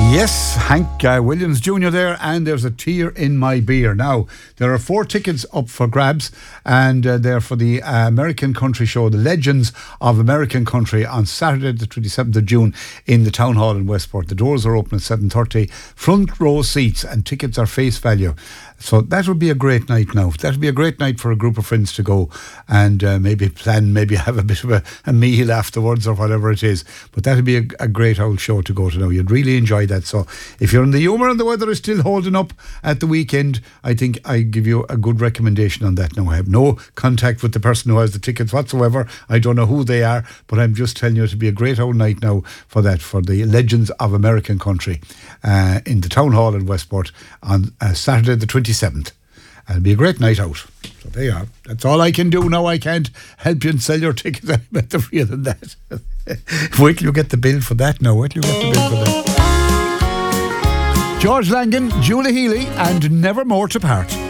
Yes, Hank Williams Jr. there, and there's a tear in my beer. Now, there are 4 tickets up for grabs, and they're for the American Country Show, the Legends of American Country, on Saturday the 27th of June in the Town Hall in Westport. The doors are open at 7:30, front row seats, and tickets are face value. So that would be a great night now. That would be a great night for a group of friends to go and maybe have a bit of a meal afterwards or whatever it is. But that would be a great old show to go to now. You'd really enjoy that. So if you're in the humour and the weather is still holding up at the weekend, I think I give you a good recommendation on that now. I have no contact with the person who has the tickets whatsoever. I don't know who they are, but I'm just telling you it'll be a great old night now for that, for the Legends of American Country in the Town Hall in Westport on Saturday the 27th. It'll be a great night out. So there you are. That's all I can do now. I can't help you and sell your tickets any better for you than that. Wait till you get the bill for that now. Wait till you get the bill for that. George Langan, Julie Healy, and Never More to Part.